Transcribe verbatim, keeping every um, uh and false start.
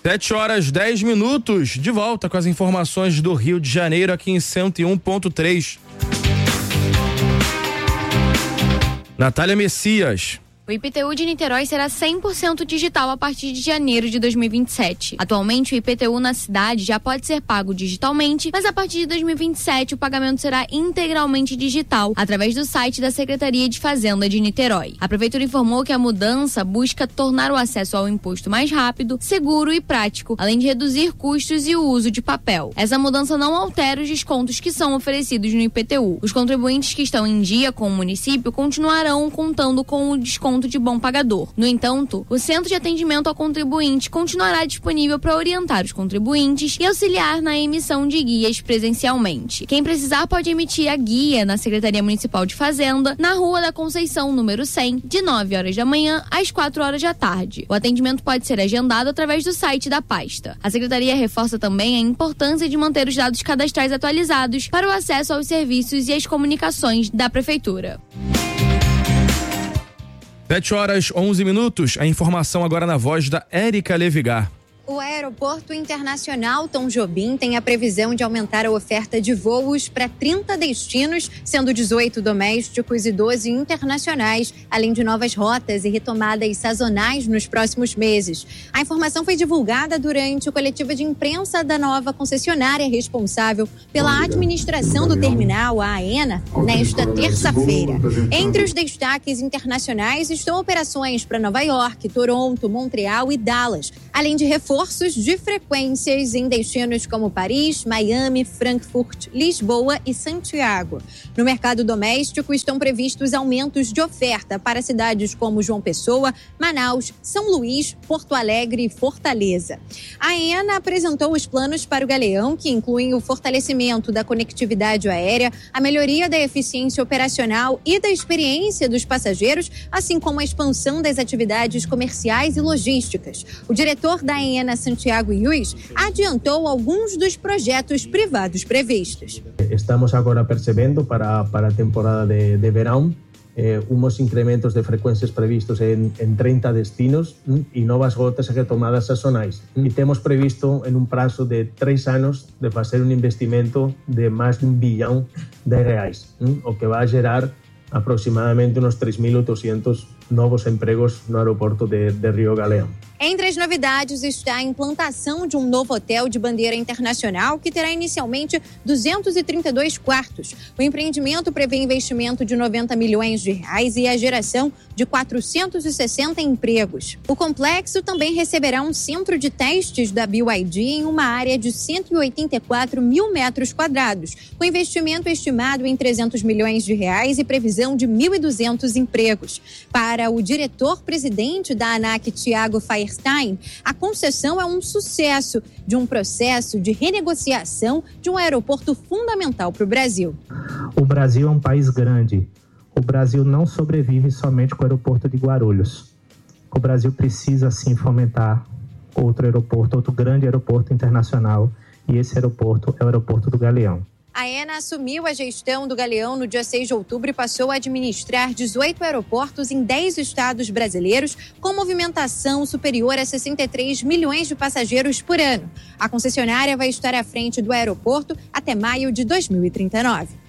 sete horas, dez minutos, de volta com as informações do Rio de Janeiro aqui em cento e um ponto três. Natália Messias. O I P T U de Niterói será cem por cento digital a partir de janeiro de dois mil e vinte e sete. Atualmente, o I P T U na cidade já pode ser pago digitalmente, mas a partir de dois mil e vinte e sete o pagamento será integralmente digital, através do site da Secretaria de Fazenda de Niterói. A Prefeitura informou que a mudança busca tornar o acesso ao imposto mais rápido, seguro e prático, além de reduzir custos e o uso de papel. Essa mudança não altera os descontos que são oferecidos no I P T U. Os contribuintes que estão em dia com o município continuarão contando com o desconto de bom pagador. No entanto, o Centro de Atendimento ao Contribuinte continuará disponível para orientar os contribuintes e auxiliar na emissão de guias presencialmente. Quem precisar pode emitir a guia na Secretaria Municipal de Fazenda, na Rua da Conceição, número cem, de nove horas da manhã às quatro horas da tarde. O atendimento pode ser agendado através do site da pasta. A Secretaria reforça também a importância de manter os dados cadastrais atualizados para o acesso aos serviços e às comunicações da Prefeitura. sete horas, onze minutos. A informação agora na voz da Érica Levigar. O Aeroporto Internacional Tom Jobim tem a previsão de aumentar a oferta de voos para trinta destinos, sendo dezoito domésticos e doze internacionais, além de novas rotas e retomadas sazonais nos próximos meses. A informação foi divulgada durante o coletivo de imprensa da nova concessionária responsável pela administração do terminal, a AENA, nesta terça-feira. Entre os destaques internacionais estão operações para Nova York, Toronto, Montreal e Dallas, além de reforços de frequências em destinos como Paris, Miami, Frankfurt, Lisboa e Santiago. No mercado doméstico estão previstos aumentos de oferta para cidades como João Pessoa, Manaus, São Luís, Porto Alegre e Fortaleza. A AENA apresentou os planos para o Galeão, que incluem o fortalecimento da conectividade aérea, a melhoria da eficiência operacional e da experiência dos passageiros, assim como a expansão das atividades comerciais e logísticas. O diretor da AENA, Santiago Yuis, adiantou alguns dos projetos privados previstos. Estamos agora percebendo para, para a temporada de, de verão eh, uns incrementos de frequências previstos em, em trinta destinos e novas rotas e retomadas sazonais. E temos previsto em um prazo de três anos de fazer um investimento de mais de um bilhão de reais, o que vai gerar aproximadamente uns três mil e oitocentos novos empregos no aeroporto de, de Rio Galeão. Entre as novidades está a implantação de um novo hotel de bandeira internacional que terá inicialmente duzentos e trinta e dois quartos. O empreendimento prevê investimento de noventa milhões de reais e a geração de quatrocentos e sessenta empregos. O complexo também receberá um centro de testes da B Y D em uma área de cento e oitenta e quatro mil metros quadrados, com investimento estimado em trezentos milhões de reais e previsão de mil e duzentos empregos. Para o diretor-presidente da ANAC, Tiago Feierstein, a concessão é um sucesso de um processo de renegociação de um aeroporto fundamental para o Brasil. O Brasil é um país grande. O Brasil não sobrevive somente com o aeroporto de Guarulhos. O Brasil precisa, sim, fomentar outro aeroporto, outro grande aeroporto internacional, e esse aeroporto é o aeroporto do Galeão. A AENA assumiu a gestão do Galeão no dia seis de outubro e passou a administrar dezoito aeroportos em dez estados brasileiros, com movimentação superior a sessenta e três milhões de passageiros por ano. A concessionária vai estar à frente do aeroporto até maio de dois mil e trinta e nove.